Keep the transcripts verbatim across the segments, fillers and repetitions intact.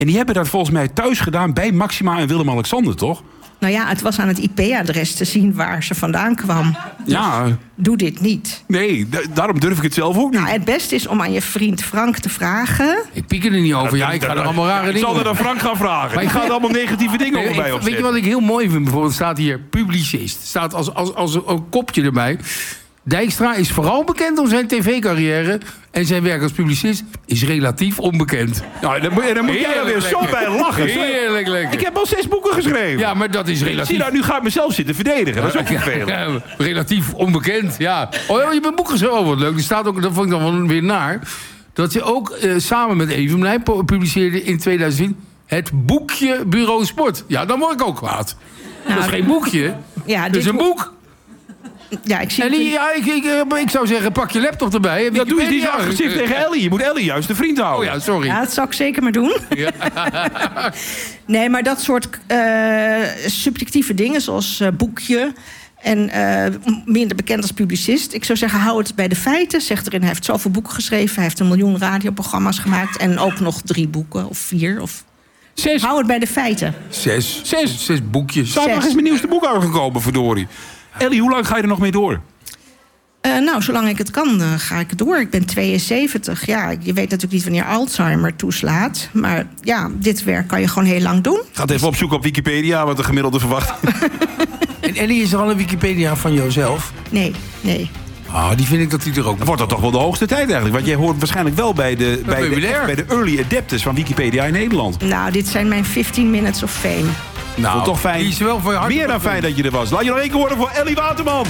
En die hebben dat volgens mij thuis gedaan bij Maxima en Willem-Alexander, toch? Nou ja, het was aan het I P-adres te zien waar ze vandaan kwam. Ja. Dus doe dit niet. Nee, d- daarom durf ik het zelf ook niet. Nou, het beste is om aan je vriend Frank te vragen. Ik piek er niet over. Ja, ik ga er allemaal rare dingen. Ik zal er dan Frank gaan vragen. Maar ik ga er allemaal negatieve dingen Nee, over mij ik- opzetten. Weet je wat ik heel mooi vind? Bijvoorbeeld staat hier publicist. Staat als, als, als een, een kopje erbij. Dijkstra is vooral bekend om zijn tv-carrière. En zijn werk als publicist is relatief onbekend. Nou, dan moet, dan moet jij er weer zo bij lachen. Heerlijk lekker. Ik heb al zes boeken geschreven. Ja, maar dat is relatief. Zie nou, nu ga ik mezelf zitten verdedigen. Dat is ook vervelend. Ja, ja, relatief onbekend, ja. Oh, je bent boek geschreven. Oh, wat leuk. Er staat ook, dat vond ik dan wel weer naar. Dat je ook uh, samen met Evenblij publiceerde in tweeduizend tien het boekje Bureau Sport. Ja, dan word ik ook kwaad. Nou, dat is geen boekje. Ja, dat is dit een boek. Ja, ik zie En die, ja, ik, ik, ik zou zeggen, pak je laptop erbij. Dat doe je niet zo agressief tegen Ellie. Je moet Ellie juist de vriend houden. Oh ja, sorry. Ja, dat zou ik zeker maar doen. Ja. Nee, maar dat soort uh, subjectieve dingen, zoals uh, boekje en uh, minder bekend als publicist. Ik zou zeggen, hou het bij de feiten. Zeg erin, hij heeft zoveel boeken geschreven. Hij heeft een miljoen radioprogramma's gemaakt. En ook nog drie boeken, of vier, of... Zes. Hou het bij de feiten. Zes. Zes. Zes boekjes. Zaterdag is mijn nieuwste boek uitgekomen, verdorie. Ellie, hoe lang ga je er nog mee door? Uh, nou, zolang ik het kan, uh, ga ik door. Ik ben tweeënzeventig. Ja, je weet natuurlijk niet wanneer Alzheimer toeslaat. Maar ja, dit werk kan je gewoon heel lang doen. Ik ga het even opzoeken op Wikipedia, wat de gemiddelde verwacht. En Ellie, is er al een Wikipedia van jouzelf? Nee, nee. Ah, die vind ik dat die er ook... Dan wordt dat toch wel de hoogste tijd eigenlijk. Want jij hoort waarschijnlijk wel bij de, bij de, bij de early adapters van Wikipedia in Nederland. Nou, dit zijn mijn fifteen minutes of fame. Nou, Nou, toch fijn. die is wel voor je hart. Meer dan fijn dat je er was. Laat je nog één keer worden voor Ellie Waterman.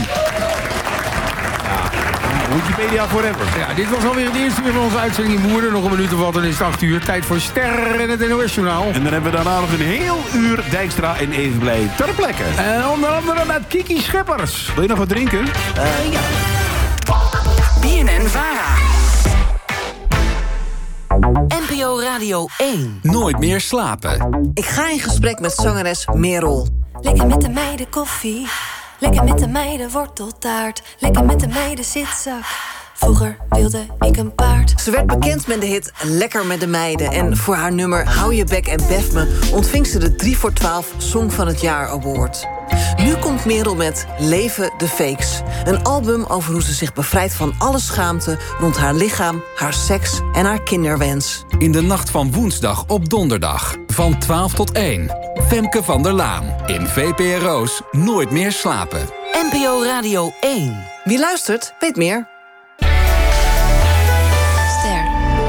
Ja, Wikipedia forever. Ja, dit was alweer het eerste uur van onze uitzending in Woerden. Nog een minuut of wat, dan is het acht uur. Tijd voor Ster en het N O S-journaal. En dan hebben we daarna nog een heel uur Dijkstra en Evenblij ter plekke. En onder andere met Kiki Schippers. Wil je nog wat drinken? Uh, ja. B N N-Vara. N P O Radio één. Nooit meer slapen. Ik ga in gesprek met zangeres Merel. Lekker met de meiden koffie. Lekker met de meiden worteltaart. Lekker met de meiden zitzak. Vroeger wilde ik een paard. Ze werd bekend met de hit Lekker met de meiden. En voor haar nummer Hou je bek en bef me ontving ze de drie voor twaalf Song van het Jaar Award. Nu komt Merel met Leven de Fakes. Een album over hoe ze zich bevrijdt van alle schaamte rond haar lichaam, haar seks en haar kinderwens. In de nacht van woensdag op donderdag. Van twaalf tot één. Femke van der Laan. In V P R O's Nooit meer slapen. N P O Radio één. Wie luistert, weet meer. Ster.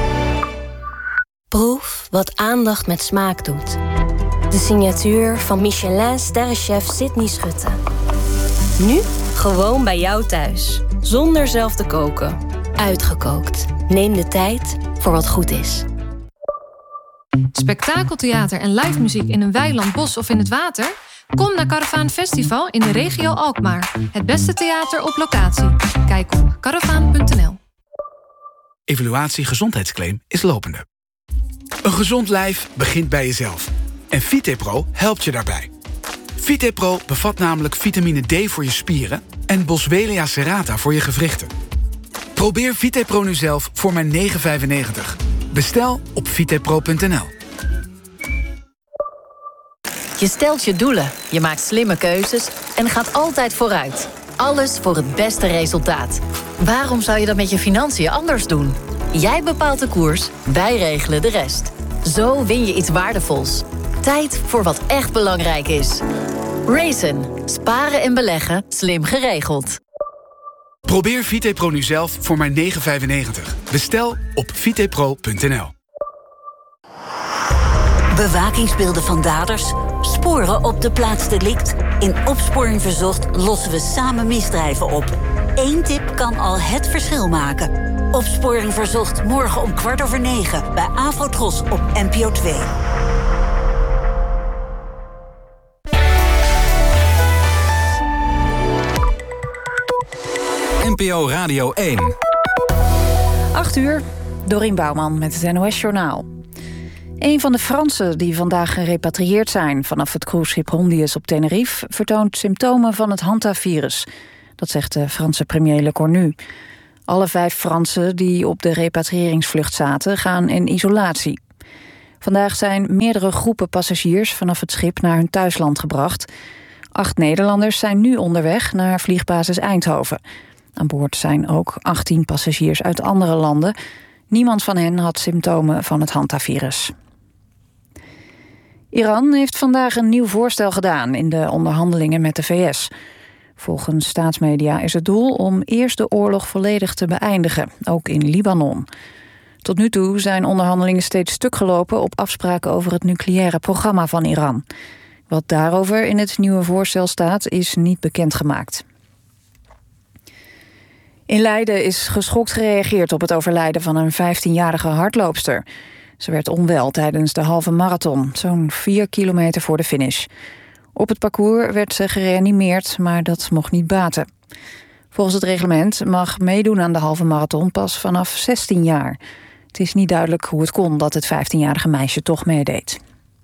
Proef wat aandacht met smaak doet. De signatuur van Michelin-sterrenchef Sydney Schutte. Nu gewoon bij jou thuis. Zonder zelf te koken. Uitgekookt. Neem de tijd voor wat goed is. Spektakeltheater en live muziek in een weiland, bos of in het water? Kom naar Caravaan Festival in de regio Alkmaar. Het beste theater op locatie. Kijk op caravaan punt n l. Evaluatie gezondheidsclaim is lopende. Een gezond lijf begint bij jezelf. En Vitepro helpt je daarbij. Vitepro bevat namelijk vitamine D voor je spieren en Boswellia serrata voor je gewrichten. Probeer Vitepro nu zelf voor maar negen vijfennegentig. Bestel op vitepro punt n l. Je stelt je doelen, je maakt slimme keuzes en gaat altijd vooruit. Alles voor het beste resultaat. Waarom zou je dat met je financiën anders doen? Jij bepaalt de koers, wij regelen de rest. Zo win je iets waardevols. Tijd voor wat echt belangrijk is. Raisin. Sparen en beleggen slim geregeld. Probeer Vitepro nu zelf voor maar negen vijfennegentig. Bestel op vitepro punt n l. Bewakingsbeelden van daders, sporen op de plaats delict. In Opsporing Verzocht lossen we samen misdrijven op. Eén tip kan al het verschil maken. Opsporing Verzocht morgen om kwart over negen bij Afrotros op N P O twee. N P O Radio één. acht uur, Dorien Bouwman met het N O S-journaal. Een van de Fransen die vandaag gerepatrieerd zijn vanaf het cruiseschip Hondius op Tenerife vertoont symptomen van het Hanta-virus. Dat zegt de Franse premier Le Cornu. Alle vijf Fransen die op de repatriëringsvlucht zaten gaan in isolatie. Vandaag zijn meerdere groepen passagiers vanaf het schip naar hun thuisland gebracht. Acht Nederlanders zijn nu onderweg naar vliegbasis Eindhoven. Aan boord zijn ook achttien passagiers uit andere landen. Niemand van hen had symptomen van het hantavirus. Iran heeft vandaag een nieuw voorstel gedaan in de onderhandelingen met de V S. Volgens staatsmedia is het doel om eerst de oorlog volledig te beëindigen, ook in Libanon. Tot nu toe zijn onderhandelingen steeds stuk gelopen op afspraken over het nucleaire programma van Iran. Wat daarover in het nieuwe voorstel staat, is niet bekendgemaakt. In Leiden is geschokt gereageerd op het overlijden van een vijftienjarige hardloopster. Ze werd onwel tijdens de halve marathon, zo'n vier kilometer voor de finish. Op het parcours werd ze gereanimeerd, maar dat mocht niet baten. Volgens het reglement mag meedoen aan de halve marathon pas vanaf zestien jaar. Het is niet duidelijk hoe het kon dat het vijftienjarige meisje toch meedeed.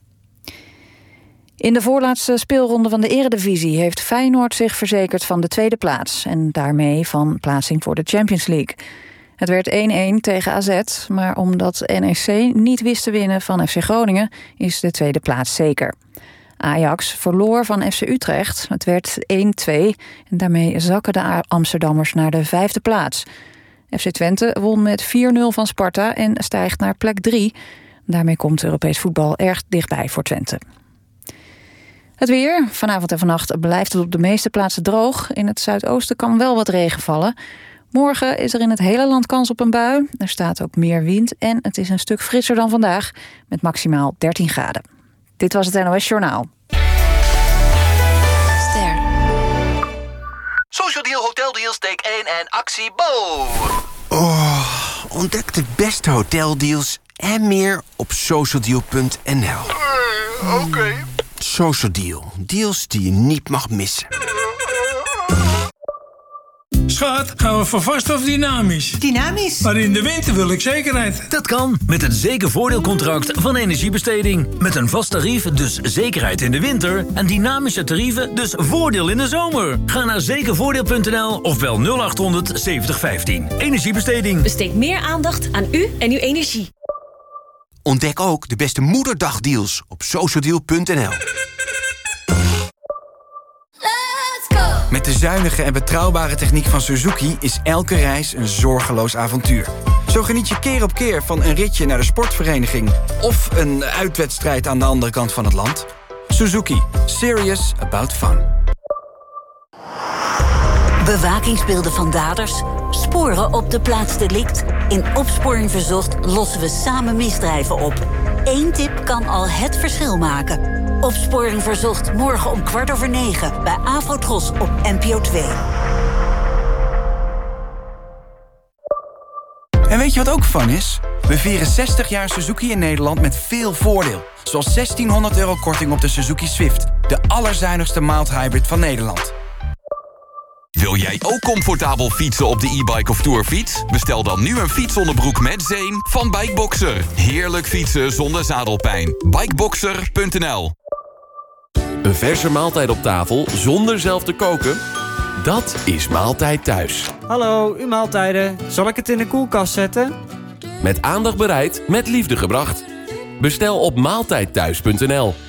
In de voorlaatste speelronde van de Eredivisie heeft Feyenoord zich verzekerd van de tweede plaats en daarmee van plaatsing voor de Champions League. Het werd één-één tegen A Z, maar omdat N E C niet wist te winnen van F C Groningen is de tweede plaats zeker. Ajax verloor van F C Utrecht, het werd één-twee en daarmee zakken de Amsterdammers naar de vijfde plaats. F C Twente won met vier nul van Sparta en stijgt naar plek drie. Daarmee komt Europees voetbal erg dichtbij voor Twente. Het weer. Vanavond en vannacht blijft het op de meeste plaatsen droog. In het zuidoosten kan wel wat regen vallen. Morgen is er in het hele land kans op een bui. Er staat ook meer wind en het is een stuk frisser dan vandaag, met maximaal dertien graden. Dit was het N O S Journaal. Ster. Social Deal, Hotel Deals, take één en actie Bo. Oh, ontdek de beste hoteldeals en meer op socialdeal punt n l. Uh, Oké. Okay. Social Deal. Deals die je niet mag missen. Schat, gaan we voor vast of dynamisch? Dynamisch. Maar in de winter wil ik zekerheid. Dat kan, met het zekervoordeelcontract van Energiebesteding. Met een vast tarief, dus zekerheid in de winter. En dynamische tarieven, dus voordeel in de zomer. Ga naar zekervoordeel punt n l of bel nul acht honderd zeventig vijftien. Energiebesteding. Besteed meer aandacht aan u en uw energie. Ontdek ook de beste moederdagdeals op socialdeal punt n l. Met de zuinige en betrouwbare techniek van Suzuki is elke reis een zorgeloos avontuur. Zo geniet je keer op keer van een ritje naar de sportvereniging of een uitwedstrijd aan de andere kant van het land. Suzuki. Serious about fun. Bewakingsbeelden van daders, sporen op de plaats delict. In Opsporing Verzocht lossen we samen misdrijven op. Eén tip kan al het verschil maken. Opsporing Verzocht morgen om kwart over negen bij Afrotros op N P O twee. En weet je wat ook fun is? We vieren zestig jaar Suzuki in Nederland met veel voordeel. Zoals zestienhonderd euro korting op de Suzuki Swift. De allerzuinigste mild hybrid van Nederland. Wil jij ook comfortabel fietsen op de e-bike of tourfiets? Bestel dan nu een fietsonderbroek met zeem van Bikeboxer. Heerlijk fietsen zonder zadelpijn. Bikeboxer punt n l. Een verse maaltijd op tafel zonder zelf te koken? Dat is Maaltijd Thuis. Hallo, uw maaltijden. Zal ik het in de koelkast zetten? Met aandacht bereid, met liefde gebracht. Bestel op maaltijdthuis punt n l.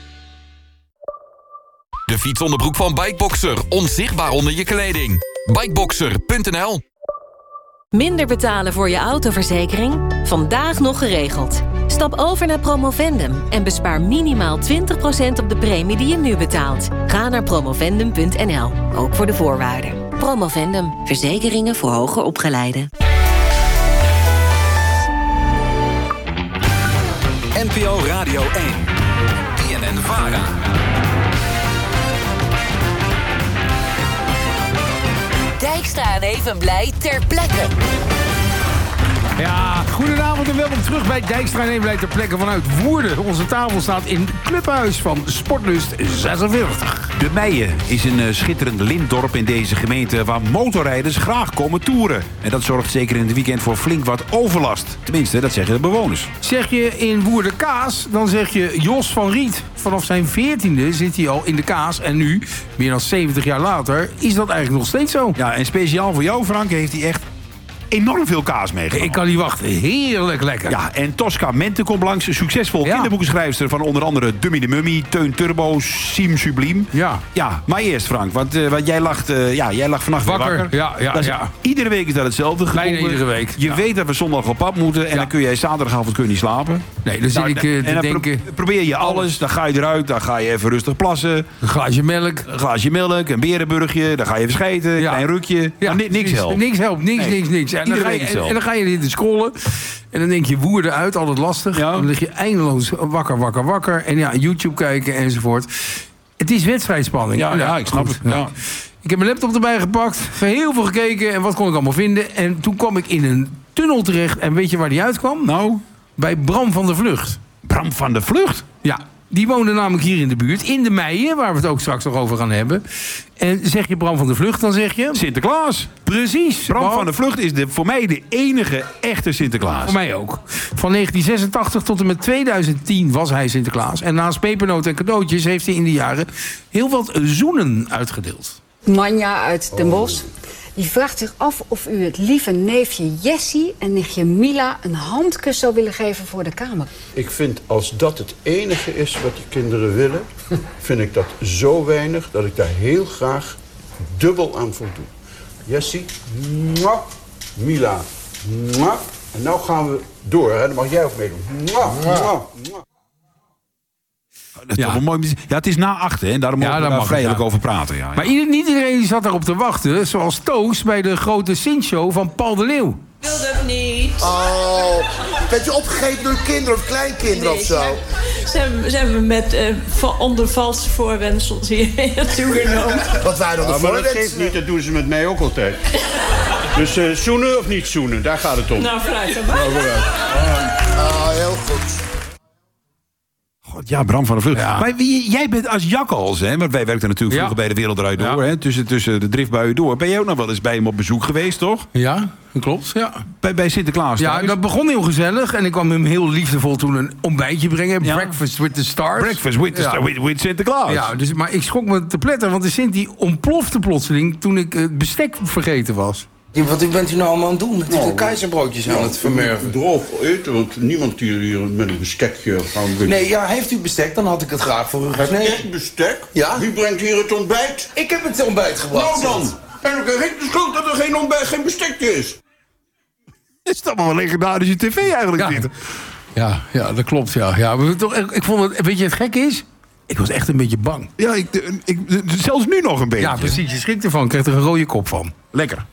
De fietsonderbroek van Bikeboxer. Onzichtbaar onder je kleding. Bikeboxer punt n l. Minder betalen voor je autoverzekering? Vandaag nog geregeld. Stap over naar Promovendum en bespaar minimaal twintig procent op de premie die je nu betaalt. Ga naar promovendum punt n l, ook voor de voorwaarden. Promovendum, verzekeringen voor hoger opgeleiden. N P O Radio één. B N N Vara. Dijkstra en Evenblij ter plekke. Ja, goedenavond en welkom terug bij Dijkstra en Evenblij ter plekke vanuit Woerden. Onze tafel staat in het clubhuis van Sportlust zesenveertig. De Meijen is een uh, schitterend lintdorp in deze gemeente waar motorrijders graag komen toeren. En dat zorgt zeker in het weekend voor flink wat overlast. Tenminste, dat zeggen de bewoners. Zeg je in Woerden Kaas, dan zeg je Jos van Riet. Vanaf zijn veertiende zit hij al in de Kaas en nu, meer dan zeventig jaar later, is dat eigenlijk nog steeds zo. Ja, en speciaal voor jou, Frank, heeft hij echt enorm veel kaas meegenomen. Ik kan niet wachten. Heerlijk lekker. Ja, en Tosca Mente komt langs. Succesvol Ja. kinderboekenschrijfster van onder andere Dummy de Mummy, Teun Turbo, Siem Subliem. Ja. Ja, maar eerst Frank, want, uh, want jij, lag, uh, ja, jij lag vannacht Wakker. weer wakker. Ja, ja, Dat is, ja. Iedere week is dat hetzelfde. Bijna gevoel. iedere week. Je Ja. weet dat we zondag op pad moeten en Ja. dan kun jij zaterdagavond kun je niet slapen. Nee, dan zit Nou, ik uh, en te dan denken... pro- probeer je alles, dan ga je eruit, dan ga je even rustig plassen. Een glaasje melk. Een glaasje melk, een berenburgje, dan ga je even schijten, een Ja. klein rukje. Ja, maar ni- niks precies. helpt. Niks helpt, niks, Nee. niks, niks. En dan, Iedere ga je, week en, hetzelfde. en dan ga je zitten scrollen. En dan denk je, woer eruit, altijd lastig. Ja. Dan lig je eindeloos wakker, wakker, wakker. En ja, YouTube kijken enzovoort. Het is wedstrijdspanning. Ja, ja, ik snap goed. het. Ja. Ik heb mijn laptop erbij gepakt, heel veel gekeken. En wat kon ik allemaal vinden? En toen kwam ik in een tunnel terecht. En weet je waar die uitkwam? Nou? Bij Bram van der Vlucht. Bram van der Vlucht? Ja. Die woonde namelijk hier in de buurt, in de Meijen, waar we het ook straks nog over gaan hebben. En zeg je Bram van der Vlucht, dan zeg je... Sinterklaas. Precies. Bram van der Vlucht is de, voor mij de enige echte Sinterklaas. Voor mij ook. Van negentien zesentachtig tot en met tweeduizend tien was hij Sinterklaas. En naast pepernoten en cadeautjes heeft hij in de jaren heel wat zoenen uitgedeeld. Manja uit Den Bosch. Die vraagt zich af of u het lieve neefje Jessie en nichtje Mila een handkus zou willen geven voor de kamer. Ik vind als dat het enige is wat die kinderen willen, vind ik dat zo weinig dat ik daar heel graag dubbel aan voldoe. Jessie, mwah, Mila, mwah. En nou gaan we door, hè? Dan mag jij ook meedoen. Mwah, mwah, mwah. Dat is toch wel mooi. Ja, het is na acht, hè? Daarom mogen Ja, we dat daar mag, vrijelijk ja. over praten. Ja, Maar ieder, niet iedereen die zat daarop te wachten. Zoals Toos bij de grote Sint-show van Paul de Leeuw. Ik wil dat niet. Oh, werd je opgegeten door kinderen of kleinkinderen Nee, of zo? Ze, ze, hebben, ze hebben me met uh, va- onder valse voorwendsels hier naartoe genomen. Wat waren dan de Ja, maar dat voorwendselen? geeft niet, dat doen ze met mij ook altijd. Dus uh, zoenen of niet zoenen, daar gaat het om. Nou, vooruit dan maar. Nou, vooruit. Ah, heel goed. God, ja, Bram van der Vlucht. Ja. Maar wie, jij bent als Jakkals, hè? Want wij werkten natuurlijk Ja. vroeger bij de Wereld Draait Door. Ja. Hè? Tussen, tussen de driftbuien door. Ben jij ook nog wel eens bij hem op bezoek geweest, toch? Ja, dat klopt. Ja, Bij, bij Sinterklaas ja thuis? dat begon heel gezellig. En ik kwam hem heel liefdevol toen een ontbijtje brengen. Ja. Breakfast with the Stars. Breakfast with, the Ja. star- with, with Sinterklaas. Ja, dus, maar ik schrok me te pletter. Want de Sint die ontplofte plotseling toen ik het bestek vergeten was. Ja, wat bent u nou allemaal aan het doen? Met de keizerbroodjes aan het vermurven. Droog eten, want niemand hier, hier met een bestekje gaan we... Nee, ja, heeft u bestek, dan had ik het graag voor u gesneden. Echt bestek? Ja? Wie brengt hier het ontbijt? Ik heb het ontbijt gebracht. Nou dan! En ik heb de schuld dat er geen ontbijt, geen bestekje is. Het is toch wel een legendarische tv eigenlijk, Ja. dit. Ja, ja, dat klopt. Ja. Ja, maar toch, ik, ik vond het, weet je, het gek is? Ik was echt een beetje bang. Ja, ik, ik, zelfs nu nog een beetje. Ja, precies. Je schrikt ervan. Ik kreeg er een rode kop van. Lekker.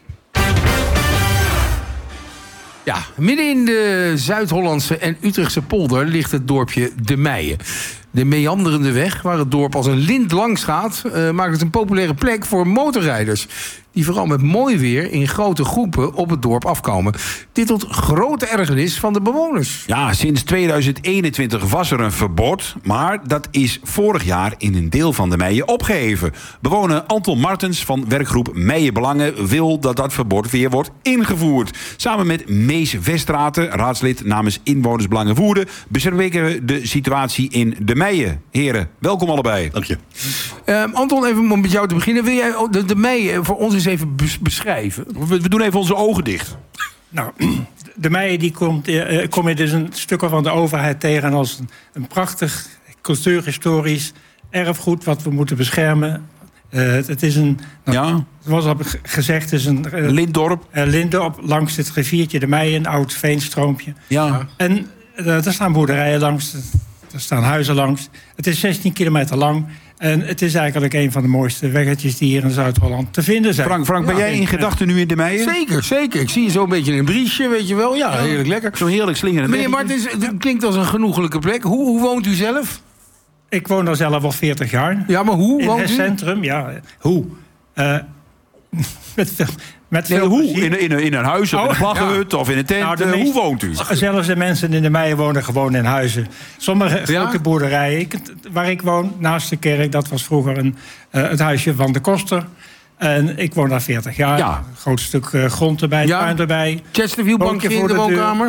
Ja, midden in de Zuid-Hollandse en Utrechtse polder ligt het dorpje De Meijen. De meanderende weg, waar het dorp als een lint langs gaat, uh, maakt het een populaire plek voor motorrijders. Die vooral met mooi weer in grote groepen op het dorp afkomen. Dit tot grote ergernis van de bewoners. Ja, sinds tweeduizend eenentwintig was er een verbod. Maar dat is vorig jaar in een deel van de Meijen opgeheven. Bewoner Anton Martens van werkgroep Meijen Belangen wil dat dat verbod weer wordt ingevoerd. Samen met Mees Westraten, raadslid namens Inwonersbelangen Woerden, bespreken we de situatie in de Meijen. Heren, welkom allebei. Dank je. Uh, Anton, even om met jou te beginnen. Wil jij de, de Meijen voor ons eens even bes- beschrijven? We, we doen even onze ogen dicht. Nou, de Meijen die komt, uh, kom je dus een stukje van de overheid tegen als een, een prachtig cultuurhistorisch erfgoed wat we moeten beschermen. Uh, het, het is een, nou, ja. zoals al ge- gezegd, is een uh, lintdorp. Uh, lintdorp langs het riviertje de Meijen, een oud veenstroompje. Ja. En uh, er staan boerderijen langs, er staan huizen langs. Het is zestien kilometer lang. En het is eigenlijk een van de mooiste weggetjes die hier in Zuid-Holland te vinden zijn. Frank, Frank ben Ja, jij in ik, gedachten nu in de Meijen? Zeker, zeker. Ik zie je zo een beetje in een briesje, weet je wel. Ja, heerlijk lekker. Zo'n heerlijk slingerend. Meneer Martens, het klinkt als een genoegelijke plek. Hoe, hoe woont u zelf? Ik woon daar zelf al veertig jaar. Ja, maar hoe in woont het u? centrum, ja. Hoe? Uh, met veel, met nee, veel hoe? plezier. In, in, in een huis of Oh, in een plaggenhut ja. of in een tent? Nou, de uh, meest- hoe woont u? Zelfs de mensen in de Meijen wonen gewoon in huizen. Sommige Ja? grote boerderijen. Ik, waar ik woon, naast de kerk, dat was vroeger een, uh, het huisje van de koster. En ik woon daar veertig jaar. Ja. Een groot stuk uh, grond erbij, Ja. tuin erbij. Chesterfield bankje in de woonkamer?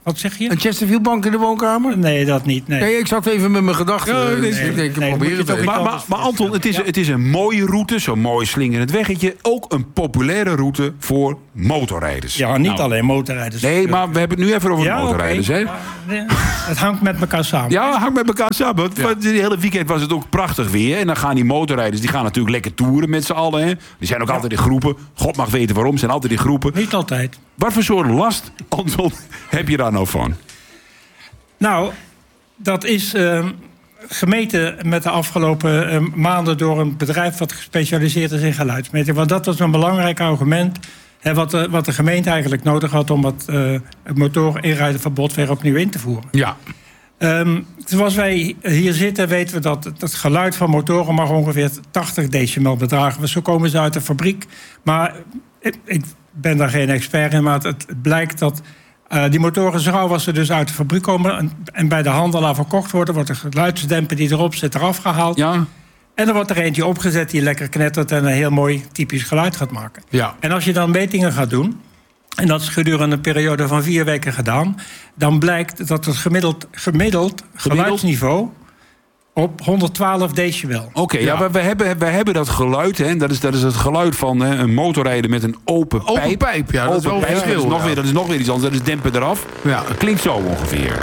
Wat zeg je? Een Chesterfield-bank in de woonkamer? Nee, dat niet. Nee, nee ik zat even met mijn gedachten. Ja, nee, dus nee, ik denk, ik nee, probeer moet het je toch even. Maar, maar, maar Anton, het is, het is een mooie route, zo'n mooi slingerend weggetje. Ook een populaire route voor motorrijders. Ja, niet Nou. alleen motorrijders. Nee, maar we hebben het nu even over Ja, motorrijders. oké. Hè? Ja, het hangt met elkaar samen. Ja, het hangt met elkaar samen. Want Het hele weekend was het ook prachtig weer. En dan gaan die motorrijders die gaan natuurlijk lekker toeren met z'n allen. Hè? Die zijn ook altijd in groepen. God mag weten waarom, ze zijn altijd in groepen. Niet altijd. Wat voor soort last, Anton, heb je daar nou van? Nou, dat is uh, gemeten met de afgelopen uh, maanden door een bedrijf wat gespecialiseerd is in geluidsmeting. Want dat was een belangrijk argument. Hè, wat, de, wat de gemeente eigenlijk nodig had om het, uh, het motorinrijdenverbod weer opnieuw in te voeren. Ja. Um, zoals wij hier zitten weten we dat het geluid van motoren mag ongeveer tachtig decibel bedragen. Zo komen ze uit de fabriek. Maar ik, ik ben daar geen expert in, maar het, het blijkt dat uh, die motoren zo gauw als ze dus uit de fabriek komen en, en bij de handelaar verkocht worden, wordt de geluidsdemper die erop zit eraf gehaald. Ja. En er wordt er eentje opgezet die lekker knettert en een heel mooi typisch geluid gaat maken. Ja. En als je dan metingen gaat doen, en dat is gedurende een periode van vier weken gedaan, dan blijkt dat het gemiddeld, gemiddeld geluidsniveau op honderdtwaalf decibel. Oké, okay, ja, ja. we, hebben, we hebben dat geluid, hè, dat, is, dat is het geluid van hè, een motorrijder met een open pijp. Open pijp, ja, dat, open is, wel pijp. verschil, dat, is nog ja. weer, dat is nog weer iets anders, dat is dempen eraf. Ja. Het klinkt zo ongeveer.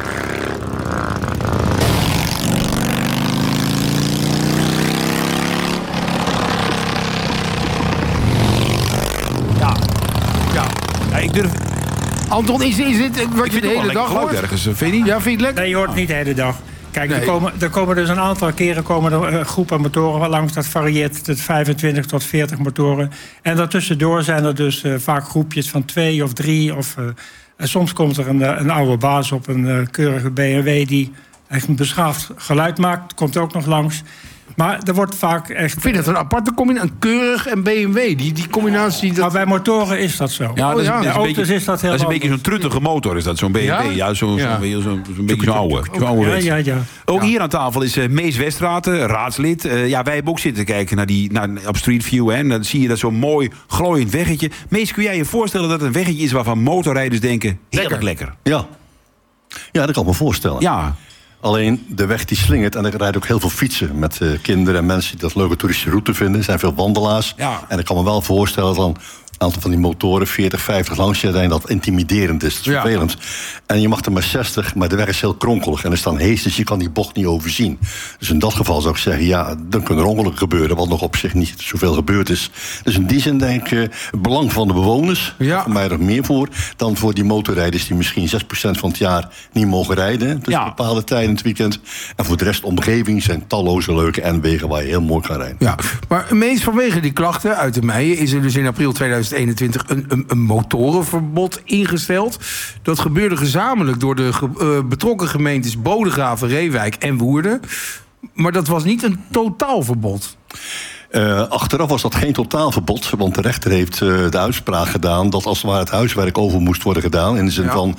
Ja, ja, ja ik durf... Anton, is, is dit wat je de hele dag hoort? Ergens, vind je niet? Ja, vind je het lekker? Nee, je hoort het niet de hele dag. Kijk, Nee. er, komen, er komen dus een aantal keren komen er uh, groepen motoren langs. Dat varieert tot vijfentwintig tot veertig motoren. En daartussendoor zijn er dus uh, vaak groepjes van twee of drie. Of, uh, en soms komt er een, een oude baas op een uh, keurige B M W die echt een beschaafd geluid maakt. Komt ook nog langs. Maar er wordt vaak echt... Ik vind dat een aparte combinatie. Een keurig en B M W. Die, die combinatie... Dat... Nou, bij motoren is dat zo. Ja, dat is, oh, ja. dat is een beetje, is dat heel dat is een anders. beetje zo'n truttige motor, is dat, zo'n B M W. Ja, ja zo'n Ja. zo, zo, zo, zo beetje zo'n oude. Zo'n oude Ja, ja, ja. Ook Ja. hier aan tafel is uh, Mees Westraten, raadslid. Uh, ja, wij hebben ook zitten kijken naar die, naar, op Street View. Hè, en dan zie je dat zo'n mooi glooiend weggetje. Mees, kun jij je voorstellen dat het een weggetje is waarvan motorrijders denken... heerlijk lekker. Ja. Ja, dat kan ik me voorstellen. Ja. Alleen de weg die slingert en er rijden ook heel veel fietsen met uh, kinderen en mensen die dat leuke toeristische route vinden. Er zijn veel wandelaars. Ja. En ik kan me wel voorstellen dat een aantal van die motoren veertig, vijftig langs je rijden, dat intimiderend is. Dat is Ja. vervelend. En je mag er maar zestig, maar de weg is heel kronkelig en er staan hees, dus je kan die bocht niet overzien. Dus in dat geval zou ik zeggen, ja, dan kunnen er ongelukken gebeuren, wat nog op zich niet zoveel gebeurd is. Dus in die zin denk ik, uh, het belang van de bewoners, Ja. voor mij er meer voor, dan voor die motorrijders die misschien zes procent van het jaar niet mogen rijden. Dus Ja. bepaalde tijden in het weekend. En voor de rest, de omgeving zijn talloze leuke N-wegen waar je heel mooi kan rijden. Ja, maar meest vanwege die klachten uit de mei is er dus in april tweeduizend eenentwintig een, een, een motorenverbod ingesteld. Dat gebeurde gezamenlijk door de ge, uh, betrokken gemeentes Bodegraven, Reewijk en Woerden. Maar dat was niet een totaalverbod. Uh, achteraf was dat geen totaalverbod, want de rechter heeft uh, de uitspraak gedaan dat als het ware het huiswerk over moest worden gedaan. In de zin Ja. van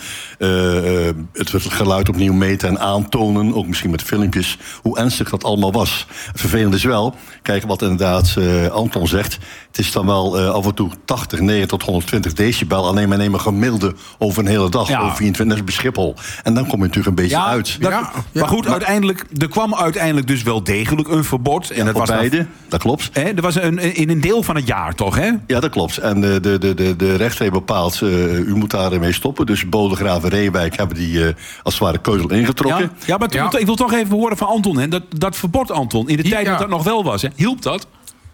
uh, uh, het geluid opnieuw meten en aantonen, ook misschien met filmpjes, hoe ernstig dat allemaal was. Het vervelende is wel, kijk wat inderdaad uh, Anton zegt, het is dan wel uh, af en toe tachtig, negentig tot honderdtwintig decibel, alleen maar neem een gemiddelde over een hele dag, Ja. over vierentwintig, dat is bij Schiphol. En dan kom je natuurlijk een beetje Ja, uit. dat- Ja, maar goed, maar- uiteindelijk, er kwam uiteindelijk dus wel degelijk een verbod. En Ja, dat voor was dan- beide, dat klopt. Hè, er was een, in een deel van het jaar, toch, hè? Ja, dat klopt. En de, de, de, de, de rechter heeft bepaald, uh, u moet daarmee stoppen. Dus Bodegraven, Reewijk hebben die uh, als het ware keutel ingetrokken. Ja, ja maar t- Ja. ik wil toch even horen van Anton. Hè. Dat, dat verbod, Anton, in de Ja. tijd dat dat nog wel was, hè, hielp dat?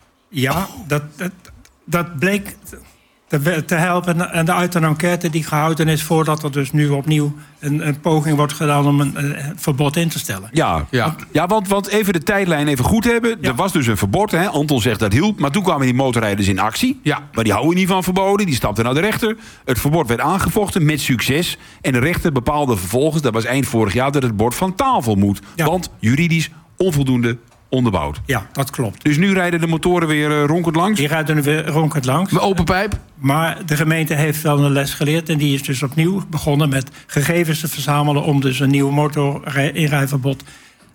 Ja, dat, dat, dat bleek te, te helpen. En de uit een enquête die gehouden is voordat er dus nu opnieuw een, een poging wordt gedaan om een, een verbod in te stellen. Ja, Ja. ja want, want even de tijdlijn even goed hebben. Ja. Er was dus een verbod, hè. Anton zegt dat hielp. Maar toen kwamen die motorrijders in actie. Ja. Maar die houden niet van verboden. Die stapten naar de rechter. Het verbod werd aangevochten met succes. En de rechter bepaalde vervolgens, dat was eind vorig jaar, dat het bord van tafel moet. Ja. Want juridisch onvoldoende onderbouwd. Ja, dat klopt. Dus nu rijden de motoren weer uh, ronkend langs? Die rijden nu weer ronkend langs. Met open pijp. Maar de gemeente heeft wel een les geleerd. En die is dus opnieuw begonnen met gegevens te verzamelen om dus een nieuw motorinrijverbod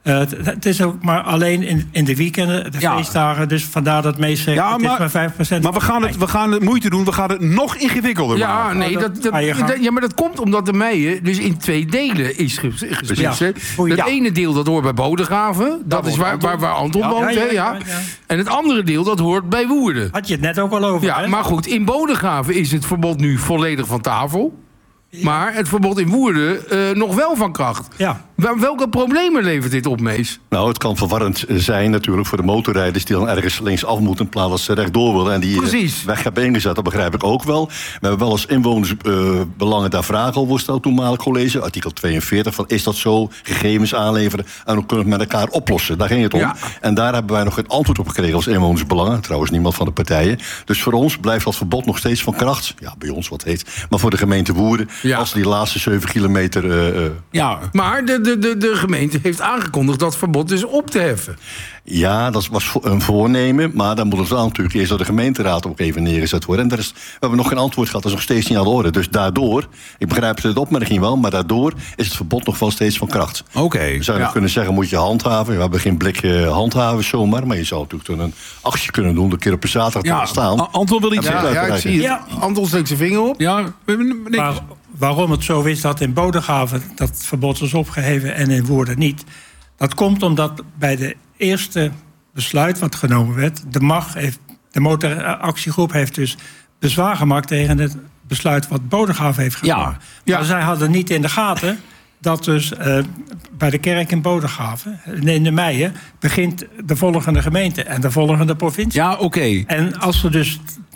Uh, het, het is ook maar alleen in, in de weekenden, de Ja. feestdagen. Dus vandaar dat meest zegt, Ja, het maar- is maar vijf procent. Maar we gaan, het, we gaan het moeite doen, we gaan het nog ingewikkelder Ja, maken. nee, dat, dat, ga je gang. dat- ja, maar dat komt omdat de Meijen dus in twee delen is ges- gesplitst. Ja. hè. Het Ja. ene deel dat hoort bij Bodegraven. Dat, is woont waar, Anton. waar, waar Anton Ja. woont. Ja, hè, ja, ja. ja, ja. En het andere deel dat hoort bij Woerden. Had je het net ook al over, Ja, hè? maar goed, in Bodegraven is het verbod nu volledig van tafel. Maar het verbod in Woerden eh, nog wel van kracht. Ja. Wel- Welke problemen levert dit op, Mees? Nou, het kan verwarrend zijn natuurlijk voor de motorrijders die dan ergens linksaf moeten in plaats dat ze rechtdoor willen en die eh, Precies. weg hebben ingezet. Dat begrijp ik ook wel. We hebben wel als inwonersbelangen daar vragen over gesteld toenmalig college. Artikel tweeënveertig van is dat zo? Gegevens aanleveren en dan kunnen we het met elkaar oplossen. Daar ging het om. Ja. En daar hebben wij nog geen antwoord op gekregen als inwonersbelangen. Trouwens niemand van de partijen. Dus voor ons blijft dat verbod nog steeds van kracht. Ja, bij ons wat heet. Maar voor de gemeente Woerden, Ja. als die laatste zeven kilometer eh, eh, Ja, Maar de, de, de, de gemeente heeft aangekondigd dat verbod dus op te heffen. Ja, dat was vo- een voornemen. Maar dan moet het wel natuurlijk eerst door de gemeenteraad ook even neergezet worden. En daar is, we hebben nog geen antwoord gehad. Dat is nog steeds niet aan de orde. Dus daardoor, ik begrijp de opmerking wel, maar daardoor is het verbod nog wel steeds van kracht. oké. We zouden Ja. nog kunnen zeggen, moet je handhaven. We hebben geen blik eh, handhaven zomaar. Maar je zou natuurlijk toen een actie kunnen doen. Een keer op een zaterdag Ja, gaan staan. A- Anton wil iets Ja, zeggen. Ja, ik zie het. Ja. Anton steekt zijn vinger op. Ja, we hebben niks. Maar waarom het zo is dat in Bodegraven dat verbod is opgeheven en in Woerden niet. Dat komt omdat bij de eerste besluit wat genomen werd, de M A G heeft, de motoractiegroep heeft dus bezwaar gemaakt tegen het besluit wat Bodegraven heeft genomen. Ja. Ja. Maar zij hadden niet in de gaten dat dus eh, bij de kerk in Bodegraven, in de Meijen, begint de volgende gemeente en de volgende provincie. Ja, oké. En als we dus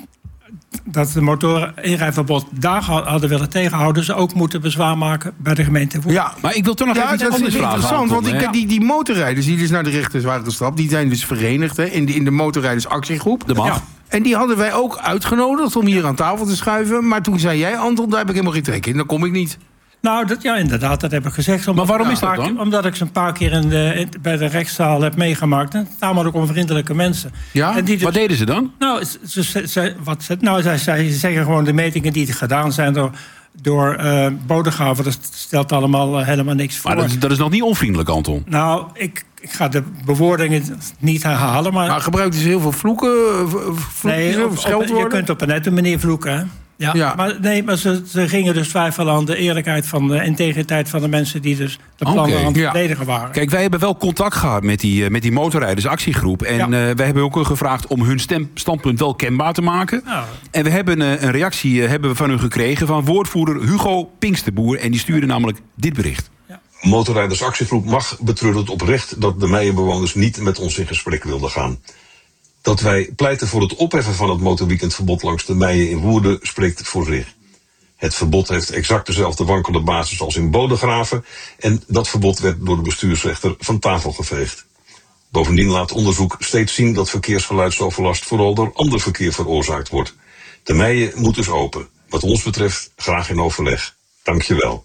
dat de motorinrijverbod daar hadden willen tegenhouden, ze ook moeten bezwaar maken bij de gemeente Woerden. Ja, Maar ik wil toch nog ja, even iets dat is anders vragen. interessant. Anton, Want ik, hè? die, die motorrijders die dus naar de rechters waren gestapt, die zijn dus verenigd hè, in, de, in de motorrijdersactiegroep. De M A G. Ja. En die hadden wij ook uitgenodigd om hier aan tafel te schuiven. Maar toen zei jij, Anton, daar heb ik helemaal geen trek in. Dan kom ik niet. Nou, dat, ja, inderdaad, dat heb ik gezegd. Omdat Maar waarom ik is dat een paar dan? keer- Omdat ik ze een paar keer in de, in- bij de rechtszaal heb meegemaakt. En namelijk onvriendelijke mensen. Ja? En die dus- Wat deden ze dan? Nou, ze, ze, ze- wat ze, nou zij, zij zeggen gewoon de metingen die gedaan zijn door, door eh Bodegraven. Dat stelt allemaal eh, helemaal niks voor. Maar dat, is- dat is nog niet onvriendelijk, Anton. Nou, ik, ik ga de bewoordingen niet herhalen. Maar, Maar gebruikt dus heel veel vloeken, eh, v- vloekjes nee, of op- op- scheldwoorden? je kunt op een nette manier vloeken. Hè? Ja, Ja. Maar, nee, maar ze, ze gingen dus twijfelen aan de eerlijkheid van de integriteit van de mensen die dus de plannen Oké, aan het ja. verdedigen waren. Kijk, wij hebben wel contact gehad met die, eh, met die motorrijdersactiegroep. En Ja. eh, wij hebben ook gevraagd om hun stem, standpunt wel kenbaar te maken. Nou, En we hebben eh, een reactie eh, hebben we van hun gekregen van woordvoerder Hugo Pinksterboer. En die stuurde namelijk dit bericht. Motorrijdersactiegroep M A G betreurt oprecht dat de Meijenbewoners niet met ons in gesprek wilden gaan. Dat wij pleiten voor het opheffen van het motorweekendverbod langs de Meijen in Woerden spreekt voor zich. Het verbod heeft exact dezelfde wankele basis als in Bodegraven en dat verbod werd door de bestuursrechter van tafel geveegd. Bovendien laat onderzoek steeds zien dat verkeersgeluidsoverlast vooral door ander verkeer veroorzaakt wordt. De Meijen moet dus open. Wat ons betreft graag in overleg. Dank je wel.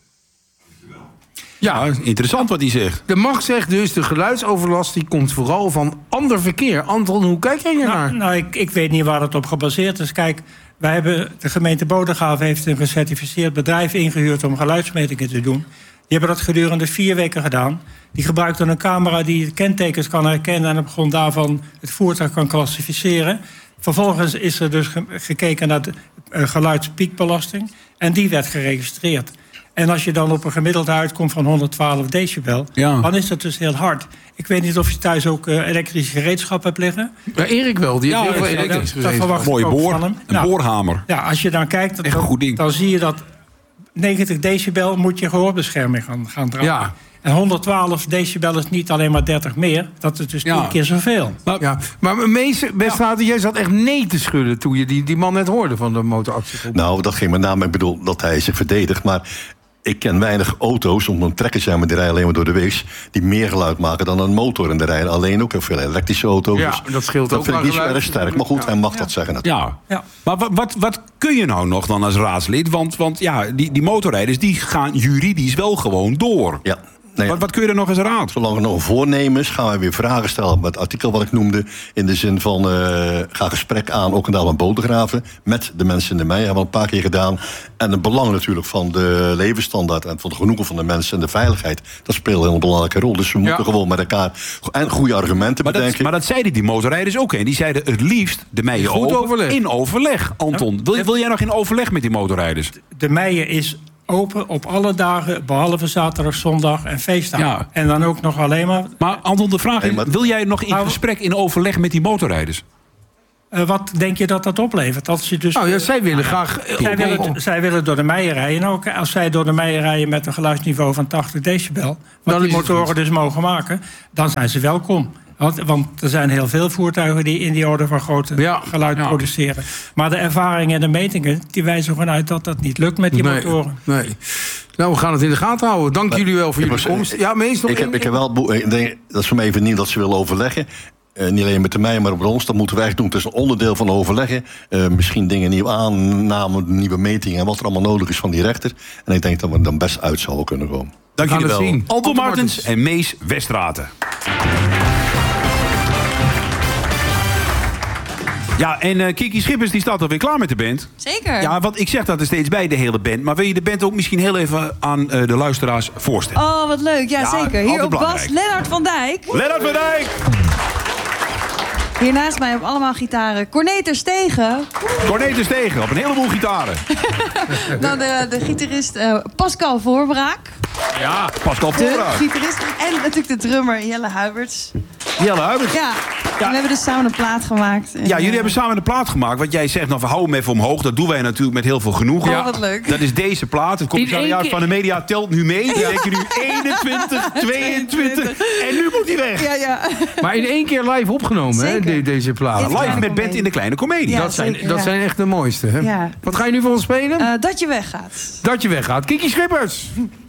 Ja, interessant wat hij zegt. De M A G zegt dus, de geluidsoverlast die komt vooral van ander verkeer. Anton, hoe kijk jij nou, naar? nou ik, ik weet niet waar het op gebaseerd is. Kijk, wij hebben, de gemeente Bodegraven heeft een gecertificeerd bedrijf ingehuurd om geluidsmetingen te doen. Die hebben dat gedurende vier weken gedaan. Die gebruikten een camera die de kentekens kan herkennen en op grond daarvan het voertuig kan klassificeren. Vervolgens is er dus ge- gekeken naar de uh, geluidspiekbelasting en die werd geregistreerd. En als je dan op een gemiddelde uitkomt van honderdtwaalf decibel, Ja. dan is dat dus heel hard. Ik weet niet of je thuis ook uh, elektrische gereedschap hebt liggen. Ja, Erik wel, die heeft Ja, heel veel dat- elektrisch dat gezeten. verwacht ik Mooie ook boor, van hem. een Nou, boorhamer. Ja, als je dan kijkt, Echt een dan, goed ding. dan zie je dat negentig decibel moet je gehoorbescherming gaan, gaan dragen. Ja. En honderdtwaalf decibel is niet alleen maar dertig meer. Dat is dus Ja. tien keer zoveel. Ja, maar Mees, Weststraten, jij zat echt nee te schudden toen je die, die man net hoorde van de motoractiegroep. Nou, dat ging met name, ik bedoel dat hij zich verdedigt. Maar ik ken weinig auto's, om een trekker zijn, maar die rijden alleen maar door de weeks, die meer geluid maken dan een motor. En er rijden alleen ook heel veel elektrische auto's. Ja, Dus dat scheelt dat ook vind ik qua niet zo geluid. erg sterk. Maar goed, Ja. hij mag dat zeggen natuurlijk. Ja. Ja. Maar wat, wat, wat kun je nou nog dan als raadslid? Want, want ja, die, die motorrijders die gaan juridisch wel gewoon door. Ja. Nee, wat, wat kun je er nog eens raad? Zolang er nog voornemens gaan wij weer vragen stellen. Met het artikel wat ik noemde. In de zin van, uh, ga gesprek aan, ook in Daal en Bodegraven. Met de mensen in de mei. Hebben we een paar keer gedaan. En het belang natuurlijk van de levensstandaard. En van het genoegen van de mensen en de veiligheid. Dat speelt een heel belangrijke rol. Dus we ja. moeten gewoon met elkaar en goede argumenten maar bedenken. Dat, maar dat zeiden die motorrijders ook. En die zeiden het liefst de Meijen Goed open overleg. in overleg. Anton, Ja. wil, wil jij nog in overleg met die motorrijders? De Meijen is open op alle dagen, behalve zaterdag, zondag en feestdagen. Ja. En dan ook nog alleen maar... Maar Anton, de vraag is, Nee, maar- wil jij nog in Nou, gesprek, in overleg met die motorrijders? Uh, wat denk je dat dat oplevert? Als je dus, Nou ja, zij willen graag... zij, willen, zij willen door de Meijen rijden. En ook als zij door de Meijen rijden met een geluidsniveau van tachtig decibel... wat Dan die is het motoren goed. dus mogen maken, dan zijn ze welkom. Want, want er zijn heel veel voertuigen die in die orde van grootte Ja, geluid ja. produceren. Maar de ervaringen en de metingen die wijzen gewoon uit dat dat niet lukt met die Nee, motoren. nee. Nou, we gaan het in de gaten houden. Dank jullie wel voor Ik jullie was- komst. Ja, meestal... Ik heb, ik heb wel, boe- ik denk, dat is voor mij even niet dat ze willen overleggen. Uh, niet alleen met de mij, maar op ons. Dat moeten wij echt doen. Het is een onderdeel van overleggen. Uh, misschien dingen nieuw aannamen, nieuwe metingen... en wat er allemaal nodig is van die rechter. En ik denk dat we er dan best uit zouden kunnen komen. Dank gaan jullie het wel. zien. Anton Anton Martens Martens. en Mees Westraten. Ja, en uh, Kiki Schippers die staat alweer klaar met de band. Zeker. Ja, want ik zeg dat er steeds bij, de hele band. Maar wil je de band ook misschien heel even aan uh, de luisteraars voorstellen? Oh, wat leuk. Ja, Ja, zeker. Hier altijd op bas belangrijk. Lennart van Dijk. Lennart van Dijk! Hier naast mij op allemaal gitaren Corné ter Stegen. Corné ter Stegen op een heleboel gitaren. Dan de, de gitarist uh, Pascal Voorbraak. Ja, Pascal De Voorraad. gitarist. En natuurlijk de drummer Jelle Huiberts. Jelle Huibert. Ja. En we hebben dus samen een plaat gemaakt. En, Ja, jullie uh, hebben samen een plaat gemaakt. Wat jij zegt, nou, we houden hem even omhoog. Dat doen wij natuurlijk met heel veel genoegen. Oh, wat leuk. Dat is deze plaat. Het commissariaat van de media telt nu mee. Dan denk je nu eenentwintig, tweeëntwintig. En nu moet hij weg. Ja, ja. Maar in één keer live opgenomen, hè, de- deze plaat. In de Live Kleine met band Comedie. in de Kleine Comedie. Ja, dat zijn, zeker, dat ja. zijn echt de mooiste. Hè? Ja. Wat ga je nu voor ons spelen? Uh, dat je weggaat. Dat je weggaat. Kiki Schippers.